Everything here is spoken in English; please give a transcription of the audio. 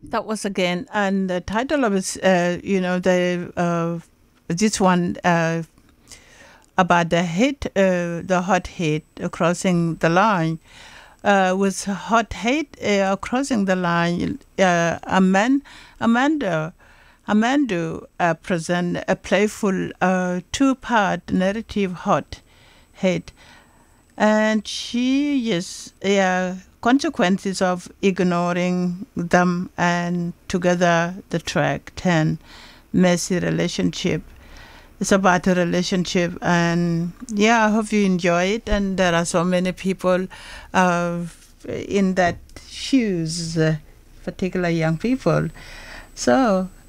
That was again, and the title of it, the this one about the hate, the hot hate crossing the line. With hot hate crossing the line, Amanda, Amanda present a playful two-part narrative, hot hate, and she is consequences of ignoring them, and together the track 10, messy relationship. It's about a relationship, and yeah, I hope you enjoy it. And there are so many people uh, in that shoes, particular young people. So